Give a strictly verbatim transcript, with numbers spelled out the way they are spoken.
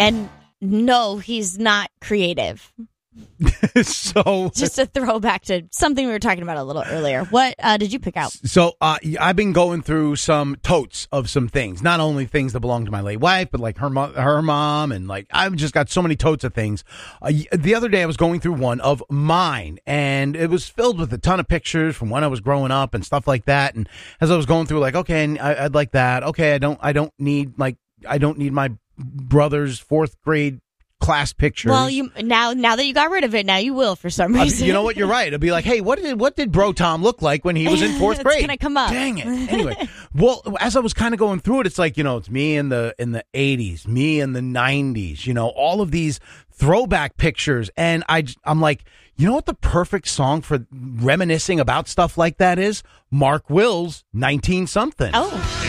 And no, he's not creative. So just a throwback to something we were talking about a little earlier. What uh, did you pick out? So uh, I've been going through some totes of some things, not only things that belong to my late wife, but like her mo- her mom, and like I've just got so many totes of things. Uh, the other day I was going through one of mine, and it was filled with a ton of pictures from when I was growing up and stuff like that. And as I was going through, like, okay, I, I'd like that. Okay, I don't, I don't need like, I don't need my brother's fourth grade class pictures. Well, you now now that you got rid of it, now you will for some reason. Uh, you know what? You're right. It'll be like, hey, what did what did Bro Tom look like when he was in fourth grade? It's gonna come up. Dang it. Anyway, well, as I was kind of going through it, it's like, you know, it's me in the in the eighties, me in the nineties. You know, all of these throwback pictures, and I I'm like, you know what? The perfect song for reminiscing about stuff like that is Mark Will's nineteen something. Oh.